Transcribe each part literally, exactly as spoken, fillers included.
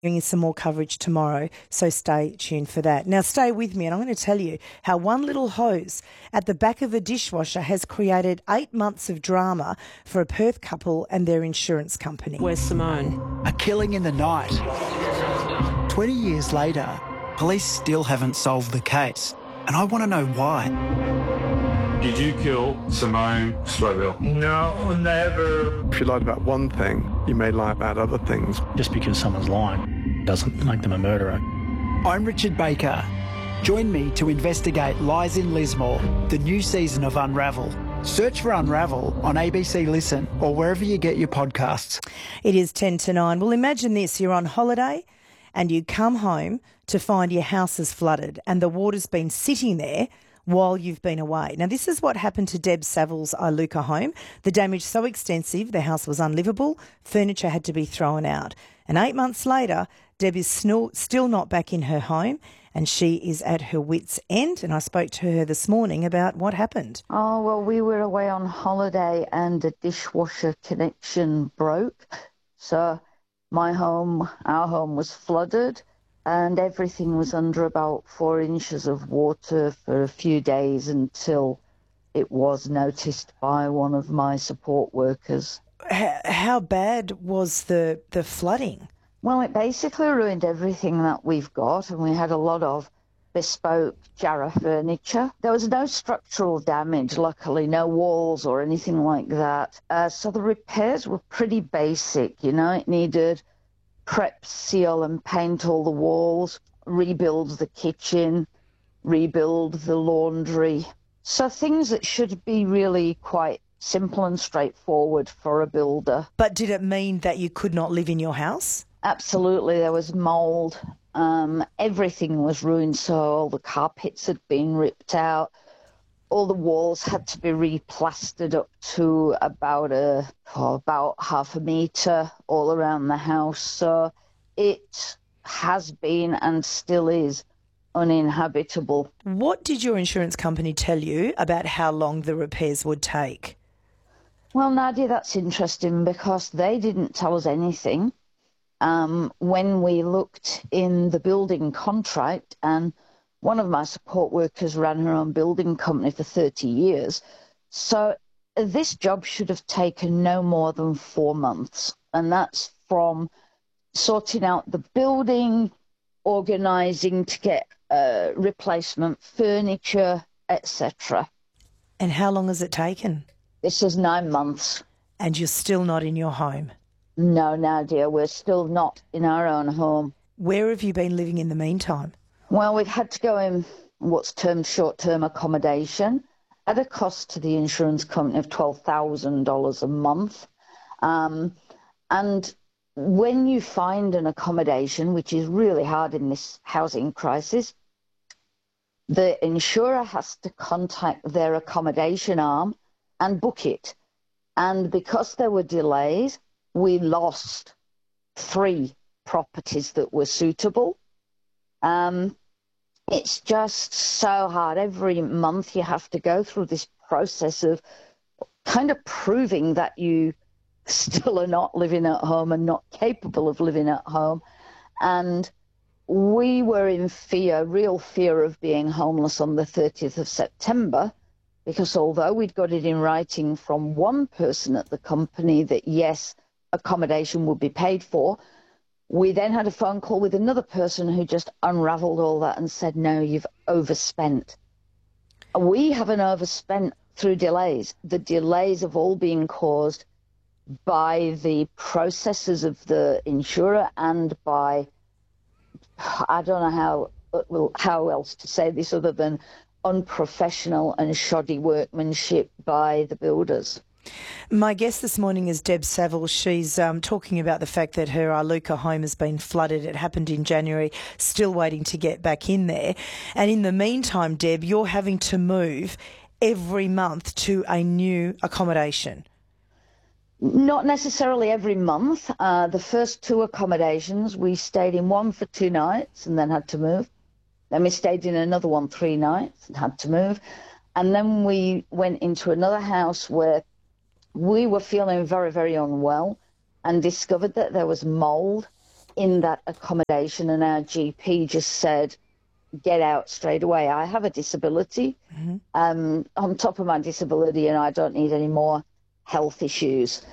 Bringing some more coverage tomorrow, so stay tuned for that. Now stay with me and I'm going to tell you how one little hose at the back of a dishwasher has created eight months of drama for a Perth couple and their insurance company. Where's Simone? A killing in the night. twenty years later, police still haven't solved the case, and I want to know why. Did you kill Simone Strobel? No, never. If you lied about one thing, you may lie about other things. Just because someone's lying doesn't make them a murderer. I'm Richard Baker. Join me to investigate Lies in Lismore, the new season of Unravel. Search for Unravel on A B C Listen or wherever you get your podcasts. It is ten to nine. Well, imagine this. You're on holiday and you come home to find your house is flooded and the water's been sitting there while you've been away. Now, this is what happened to Deb Saville's Iluka home. The damage so extensive, the house was unlivable, furniture had to be thrown out. And eight months later, Deb is still not back in her home and she is at her wit's end. And I spoke to her this morning about what happened. Oh, well, we were away on holiday and the dishwasher connection broke. So my home, our home was flooded. And everything was under about four inches of water for a few days until it was noticed by one of my support workers. How bad was the, the flooding? Well, it basically ruined everything that we've got, and we had a lot of bespoke Jarrah furniture. There was no structural damage, luckily, no walls or anything like that. Uh, so the repairs were pretty basic, you know. It needed prep, seal and paint all the walls, rebuild the kitchen, rebuild the laundry. So things that should be really quite simple and straightforward for a builder. But did it mean that you could not live in your house? Absolutely. There was mould. Um, everything was ruined, so all the carpets had been ripped out. All the walls had to be replastered up to about a oh, about half a metre all around the house. So it has been and still is uninhabitable. What did your insurance company tell you about how long the repairs would take? Well, Nadia, that's interesting because they didn't tell us anything. Um, when we looked in the building contract, and one of my support workers ran her own building company for thirty years. So this job should have taken no more than four months. And that's from sorting out the building, organising to get uh, replacement furniture, et cetera. And how long has it taken? This is nine months. And you're still not in your home? No, Nadia, we're still not in our own home. Where have you been living in the meantime? Well, we've had to go in what's termed short-term accommodation at a cost to the insurance company of twelve thousand dollars a month. Um, and when you find an accommodation, which is really hard in this housing crisis, the insurer has to contact their accommodation arm and book it. And because there were delays, we lost three properties that were suitable. Um, it's just so hard. Every month you have to go through this process of kind of proving that you still are not living at home and not capable of living at home. And we were in fear, real fear of being homeless on the thirtieth of September, because although we'd got it in writing from one person at the company that, yes, accommodation would be paid for, we then had a phone call with another person who just unravelled all that and said, no, you've overspent. We haven't overspent through delays. The delays have all been caused by the processes of the insurer and by, I don't know how, well, how else to say this other than unprofessional and shoddy workmanship by the builders. My guest this morning is Deb Saville. She's um, talking about the fact that her Iluka home has been flooded. It happened in January, still waiting to get back in there. And in the meantime, Deb, you're having to move every month to a new accommodation. Not necessarily every month. Uh, the first two accommodations, we stayed in one for two nights and then had to move. Then we stayed in another one three nights and had to move. And then we went into another house where we were feeling very, very unwell and discovered that there was mould in that accommodation, and our G P just said, get out straight away. I have a disability. Mm-hmm. Um, on top of my disability, and I don't need any more health issues.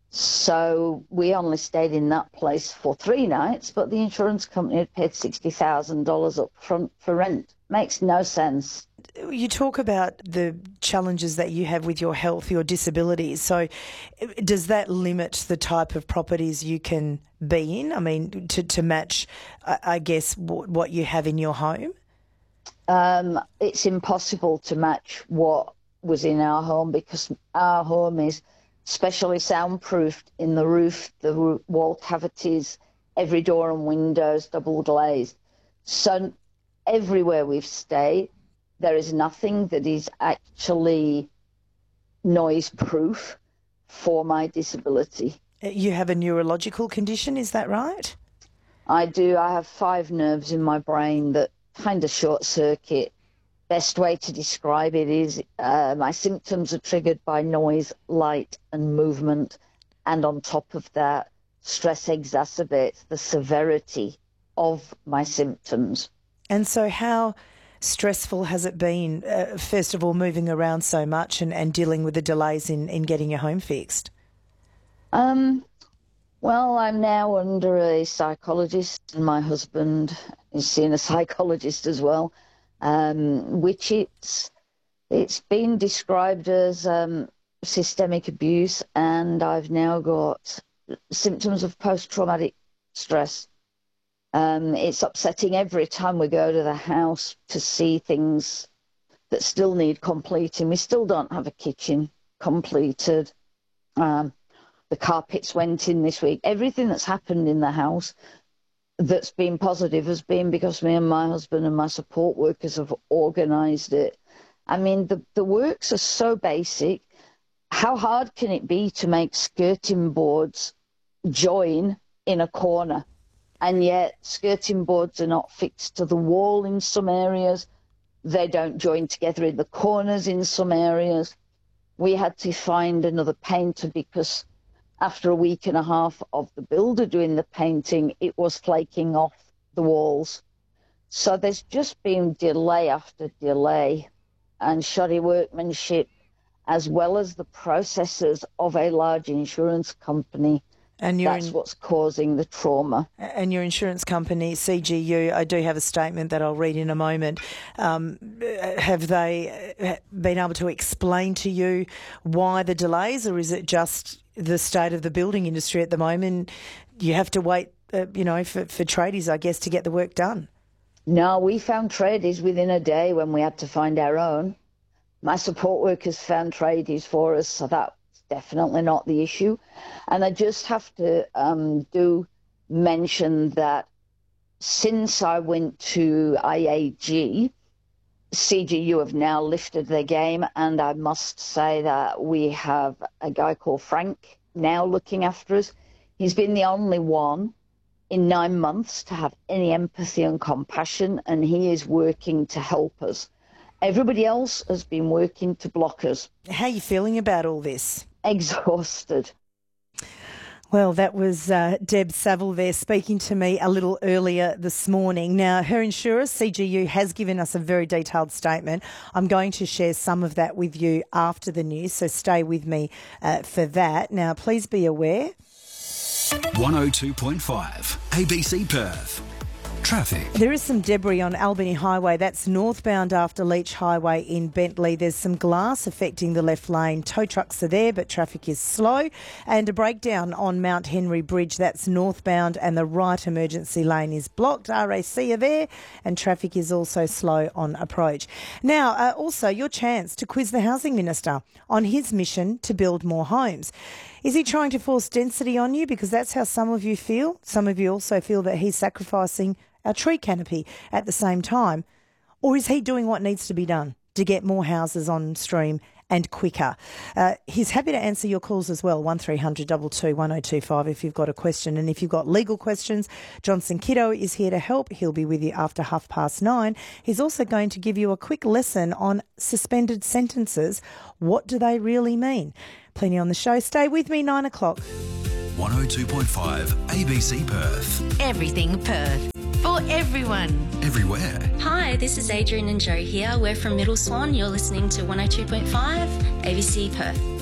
So we only stayed in that place for three nights, but the insurance company had paid sixty thousand dollars up front for rent. Makes no sense. You talk about the challenges that you have with your health, your disabilities. So does that limit the type of properties you can be in? I mean, to, to match, I guess, what you have in your home? Um, it's impossible to match what was in our home because our home is specially soundproofed in the roof, the wall cavities, every door and windows double glazed. So everywhere we've stayed, there is nothing that is actually noise proof for my disability. You have a neurological condition, is that right? I do. I have five nerves in my brain that kind of short circuit. Best way to describe it is uh, my symptoms are triggered by noise, light and movement. And on top of that, stress exacerbates the severity of my symptoms. And so how stressful has it been, uh, first of all, moving around so much and, and dealing with the delays in, in getting your home fixed? Um, well, I'm now under a psychologist, and my husband is seeing a psychologist as well, um, which it's it's been described as um, systemic abuse, and I've now got symptoms of post-traumatic stress. Um, it's upsetting every time we go to the house to see things that still need completing. We still don't have a kitchen completed. Um, the carpets went in this week. Everything that's happened in the house that's been positive has been because me and my husband and my support workers have organised it. I mean, the, the works are so basic. How hard can it be to make skirting boards join in a corner? And yet skirting boards are not fixed to the wall in some areas. They don't join together in the corners in some areas. We had to find another painter because after a week and a half of the builder doing the painting, it was flaking off the walls. So there's just been delay after delay and shoddy workmanship, as well as the processes of a large insurance company. And That's in, what's causing the trauma. And your insurance company, C G U, I do have a statement that I'll read in a moment. Um, have they been able to explain to you why the delays, or is it just the state of the building industry at the moment? You have to wait, uh, you know, for, for tradies, I guess, to get the work done. No, we found tradies within a day when we had to find our own. My support workers found tradies for us, so that definitely not the issue. And I just have to um, do mention that since I went to I A G, C G U have now lifted their game, and I must say that we have a guy called Frank now looking after us. He's been the only one in nine months to have any empathy and compassion, and he is working to help us. Everybody else has been working to block us. How are you feeling about all this? Exhausted. Well, that was uh, Deb Saville there speaking to me a little earlier this morning. Now, her insurer, C G U, has given us a very detailed statement. I'm going to share some of that with you after the news, so stay with me uh, for that. Now, please be aware. one oh two point five A B C Perth. Traffic. There is some debris on Albany Highway. That's northbound after Leach Highway in Bentley. There's some glass affecting the left lane. Tow trucks are there, but traffic is slow. And a breakdown on Mount Henry Bridge. That's northbound and the right emergency lane is blocked. R A C are there and traffic is also slow on approach. Now, uh, also your chance to quiz the Housing Minister on his mission to build more homes. Is he trying to force density on you? Because that's how some of you feel. Some of you also feel that he's sacrificing our tree canopy at the same time. Or is he doing what needs to be done to get more houses on stream and quicker? Uh, he's happy to answer your calls as well, one three hundred two two one oh two five if you've got a question. And if you've got legal questions, Johnson Kiddo is here to help. He'll be with you after half past nine. He's also going to give you a quick lesson on suspended sentences. What do they really mean? Plenty on the show. Stay with me, nine o'clock. one oh two point five A B C Perth. Everything Perth. For everyone. Everywhere. Hi, this is Adrian and Joe here. We're from Middle Swan. You're listening to one oh two point five A B C Perth.